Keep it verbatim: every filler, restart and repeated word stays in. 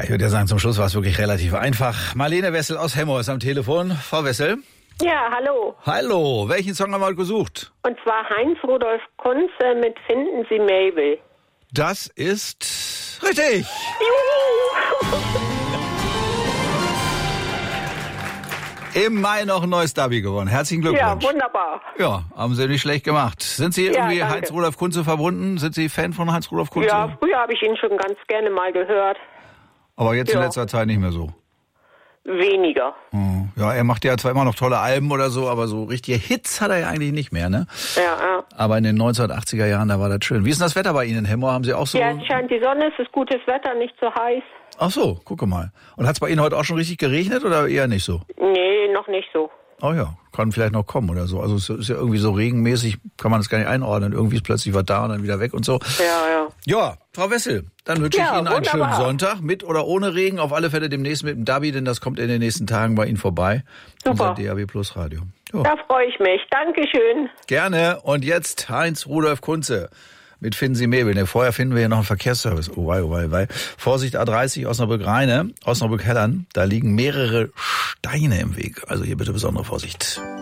ich würde ja sagen, zum Schluss war es wirklich relativ einfach. Marlene Wessel aus Hemmoor ist am Telefon. Frau Wessel? Ja, hallo. Hallo, welchen Song haben wir heute gesucht? Und zwar Heinz Rudolf Kunze mit Finden Sie Mabel. Das ist richtig. Juhu! Im Mai noch ein neues Derby gewonnen. Herzlichen Glückwunsch. Ja, wunderbar. Ja, haben Sie nicht schlecht gemacht. Sind Sie irgendwie Ja, Heinz Rudolf Kunze verbunden? Sind Sie Fan von Heinz Rudolf Kunze? Ja, früher habe ich ihn schon ganz gerne mal gehört. Aber jetzt in Ja. letzter Zeit nicht mehr so. Weniger. Hm. Ja, er macht ja zwar immer noch tolle Alben oder so, aber so richtige Hits hat er ja eigentlich nicht mehr, ne? Ja, ja. Aber in den neunzehnhundertachtziger Jahren, da war das schön. Wie ist denn das Wetter bei Ihnen in Hemmoor? Haben Sie auch so... Ja, es scheint die Sonne, es ist gutes Wetter, nicht so heiß. Ach so, gucke mal. Und hat es bei Ihnen heute auch schon richtig geregnet oder eher nicht so? Nee, noch nicht so. Oh ja, kann vielleicht noch kommen oder so. Also es ist ja irgendwie so regenmäßig, kann man das gar nicht einordnen. Irgendwie ist plötzlich was da und dann wieder weg und so. Ja, ja. Ja, Frau Wessel, dann wünsche Ja, ich Ihnen einen wunderbar. schönen Sonntag, mit oder ohne Regen. Auf alle Fälle demnächst mit dem Derby, denn das kommt in den nächsten Tagen bei Ihnen vorbei. Super. Unser D A B Plus Radio. Jo. Da freue ich mich. Dankeschön. Gerne. Und jetzt Heinz Rudolf Kunze mit Finden Sie Mabel. Ne, vorher finden wir ja noch einen Verkehrsservice. Oh wei, oh wei, wei. Vorsicht A dreißig Osnabrück-Rheine, Osnabrück-Hellern. Da liegen mehrere Steine im Weg. Also hier bitte besondere Vorsicht.